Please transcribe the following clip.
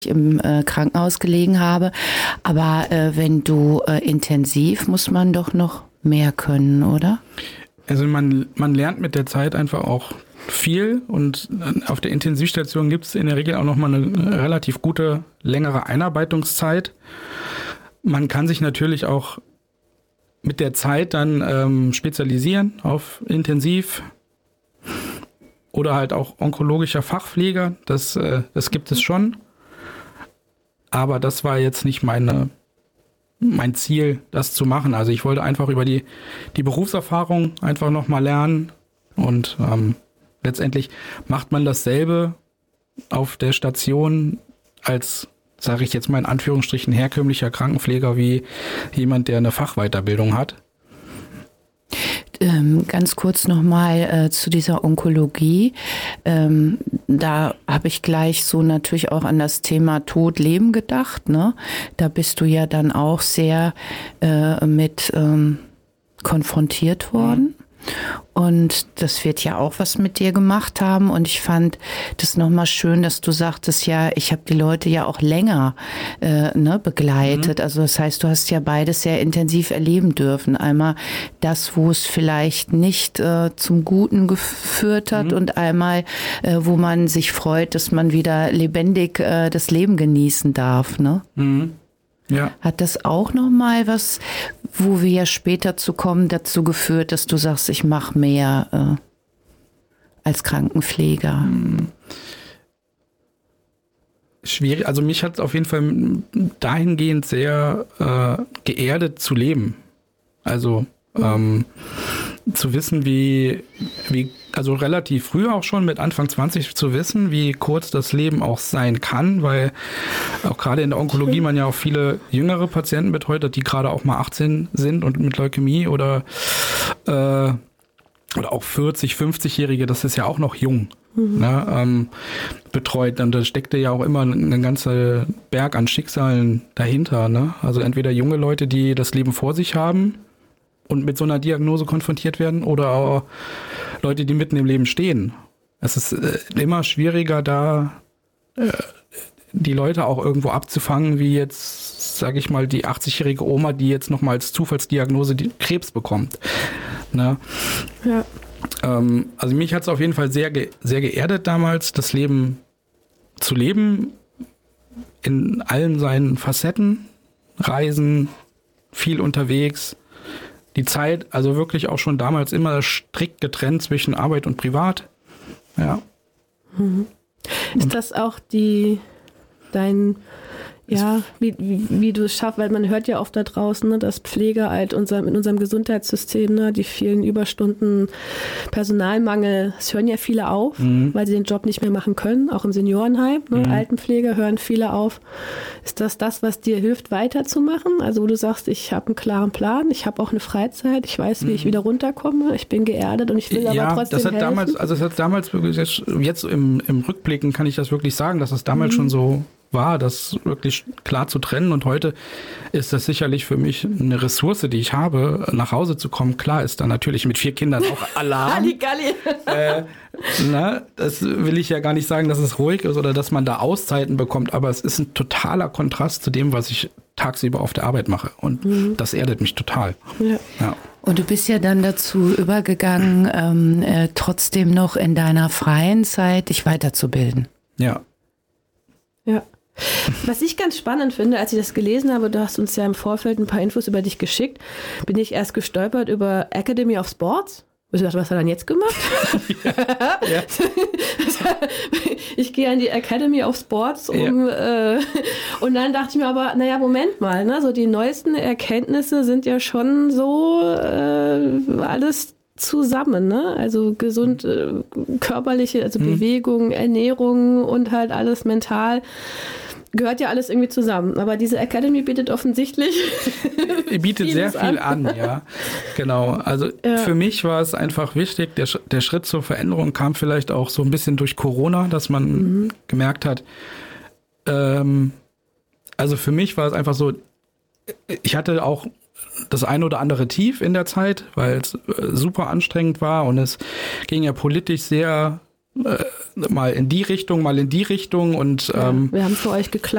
im Krankenhaus gelegen habe. Aber wenn du intensiv, muss man doch noch mehr können, oder? Also man lernt mit der Zeit einfach auch viel und auf der Intensivstation gibt es in der Regel auch nochmal eine relativ gute, längere Einarbeitungszeit. Man kann sich natürlich auch mit der Zeit dann spezialisieren auf Intensiv oder halt auch onkologischer Fachpfleger. Das gibt es schon. Aber das war jetzt nicht mein Ziel, das zu machen. Also ich wollte einfach über die Berufserfahrung einfach nochmal lernen und letztendlich macht man dasselbe auf der Station als, sage ich jetzt mal in Anführungsstrichen, herkömmlicher Krankenpfleger wie jemand, der eine Fachweiterbildung hat. Ganz kurz nochmal zu dieser Onkologie. Da habe ich gleich so natürlich auch an das Thema Tod, Leben gedacht. Ne? Da bist du ja dann auch sehr mit konfrontiert worden. Und das wird ja auch was mit dir gemacht haben. Und ich fand das nochmal schön, dass du sagtest, ja, ich habe die Leute ja auch länger begleitet. Also das heißt, du hast ja beides sehr intensiv erleben dürfen. Einmal das, wo es vielleicht nicht zum Guten geführt hat und einmal, wo man sich freut, dass man wieder lebendig das Leben genießen darf. Ne? Mhm. Ja. Hat das auch nochmal was, wo wir ja später zu kommen, dazu geführt, dass du sagst, ich mache mehr als Krankenpfleger? Schwierig, also mich hat es auf jeden Fall dahingehend sehr geerdet zu leben. Also zu wissen, wie also relativ früh auch schon mit Anfang 20 zu wissen, wie kurz das Leben auch sein kann, weil auch gerade in der Onkologie man ja auch viele jüngere Patienten betreut hat, die gerade auch mal 18 sind und mit Leukämie oder auch 40, 50-Jährige, das ist ja auch noch jung, ne, betreut. Und da steckte ja auch immer ein ganzer Berg an Schicksalen dahinter. Ne? Also entweder junge Leute, die das Leben vor sich haben und mit so einer Diagnose konfrontiert werden oder auch Leute, die mitten im Leben stehen. Es ist immer schwieriger, da die Leute auch irgendwo abzufangen, wie jetzt, sage ich mal, die 80-jährige Oma, die jetzt nochmal als Zufallsdiagnose die Krebs bekommt. Ne? Ja. Also mich hat es auf jeden Fall sehr geerdet damals, das Leben zu leben, in allen seinen Facetten, Reisen, viel unterwegs, die Zeit, also wirklich auch schon damals immer strikt getrennt zwischen Arbeit und Privat. Ja. Ist das auch wie du es schaffst, weil man hört ja oft da draußen, ne, dass Pfleger halt in unserem Gesundheitssystem, ne, die vielen Überstunden, Personalmangel, es hören ja viele auf, weil sie den Job nicht mehr machen können, auch im Seniorenheim, ne, Altenpfleger hören viele auf. Ist das, was dir hilft, weiterzumachen? Also wo du sagst, ich habe einen klaren Plan, ich habe auch eine Freizeit, ich weiß, wie ich wieder runterkomme, ich bin geerdet und ich will aber trotzdem das hat helfen? Das hat damals wirklich, jetzt im Rückblicken kann ich das wirklich sagen, dass das damals schon so war, das wirklich klar zu trennen. Und heute ist das sicherlich für mich eine Ressource, die ich habe, nach Hause zu kommen. Klar ist da natürlich mit 4 Kindern auch Alarm. Halligalli. Das will ich ja gar nicht sagen, dass es ruhig ist oder dass man da Auszeiten bekommt, aber es ist ein totaler Kontrast zu dem, was ich tagsüber auf der Arbeit mache. Und das erdet mich total. Ja. Und du bist ja dann dazu übergegangen, trotzdem noch in deiner freien Zeit dich weiterzubilden. Ja. Ja. Was ich ganz spannend finde, als ich das gelesen habe, du hast uns ja im Vorfeld ein paar Infos über dich geschickt, bin ich erst gestolpert über Academy of Sports. Was hat er dann jetzt gemacht? Ja. Ich gehe an die Academy of Sports und dann dachte ich mir aber, naja, Moment mal, ne? So die neuesten Erkenntnisse sind ja schon so alles zusammen, ne? Also gesund, körperliche, also Bewegung, Ernährung und halt alles mental. Gehört ja alles irgendwie zusammen. Aber diese Academy bietet offensichtlich bietet sehr viel an, ja. Genau. Also für mich war es einfach wichtig, der Schritt zur Veränderung kam vielleicht auch so ein bisschen durch Corona, dass man gemerkt hat, also für mich war es einfach so, ich hatte auch das ein oder andere Tief in der Zeit, weil es super anstrengend war und es ging ja politisch sehr mal in die Richtung und wir haben für euch geklappt.